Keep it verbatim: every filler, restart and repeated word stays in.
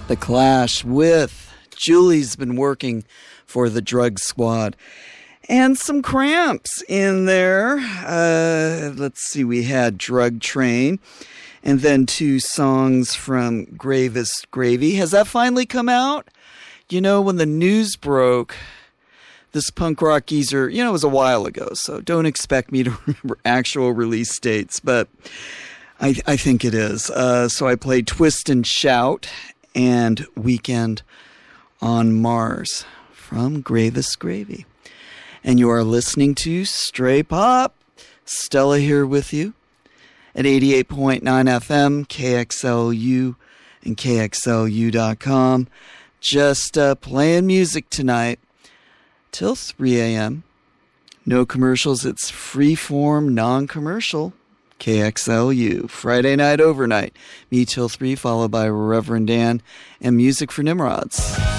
The Clash with Julie's been working for the Drug Squad. And some Cramps in there. Uh, let's see, we had Drug Train. And then two songs from Gravest Gravy. Has that finally come out? You know, when the news broke, this punk rock geezer, you know, it was a while ago, so don't expect me to remember actual release dates, but I, I think it is. Uh, so I played Twist and Shout and Weekend on Mars from Gravest Gravy. And you are listening to Stray Pop. Stella here with you at eighty-eight point nine F M, K X L U, and K X L U dot com. Just uh, playing music tonight till three a.m. No commercials. It's free-form, non-commercial. K X L U, Friday night overnight. Me till three, followed by Reverend Dan and Music for Nimrods.